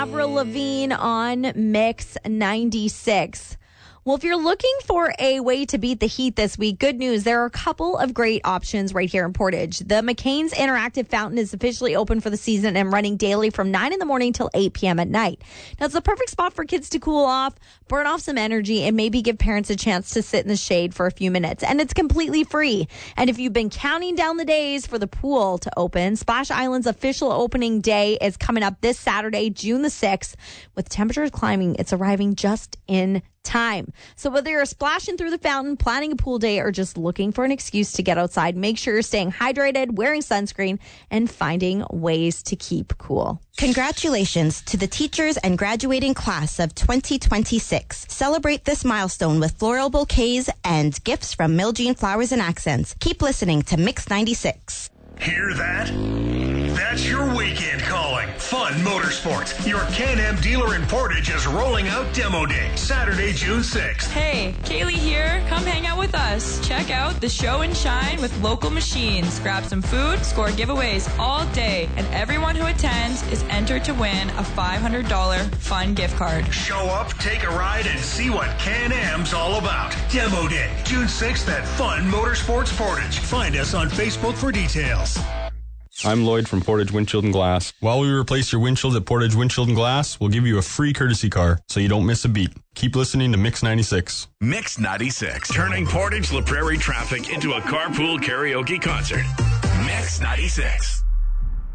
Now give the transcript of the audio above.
Avril Lavigne on Mix 96. Well, if you're looking for a way to beat the heat this week, good news. There are a couple of great options right here in Portage. The McCain's Interactive Fountain is officially open for the season and running daily from 9 in the morning till 8 p.m. at night. Now, it's the perfect spot for kids to cool off, burn off some energy, and maybe give parents a chance to sit in the shade for a few minutes. And it's completely free. And if you've been counting down the days for the pool to open, Splash Island's official opening day is coming up this Saturday, June the 6th. With temperatures climbing, it's arriving just in time. So whether you're splashing through the fountain, planning a pool day, or just looking for an excuse to get outside, make sure you're staying hydrated, wearing sunscreen, and finding ways to keep cool. Congratulations to the teachers and graduating class of 2026. Celebrate this milestone with floral bouquets and gifts from Miljean Flowers and Accents. Keep listening to Mix 96. Hear that? That's your weekend calling. Fun Motorsports. Your Can-Am dealer in Portage is rolling out Demo Day, Saturday, June 6th. Hey, Kaylee here. Come hang out with us. Check out the show and shine with local machines. Grab some food, score giveaways all day, and everyone who attends is entered to win a $500 fun gift card. Show up, take a ride, and see what Can-Am's all about. Demo Day, June 6th at Fun Motorsports Portage. Find us on Facebook for details. I'm Lloyd from Portage Windshield and Glass. While we replace your windshield at Portage Windshield and Glass, we'll give you a free courtesy car so you don't miss a beat. Keep listening to Mix 96. Mix 96, turning Portage La Prairie traffic into a carpool karaoke concert. Mix 96.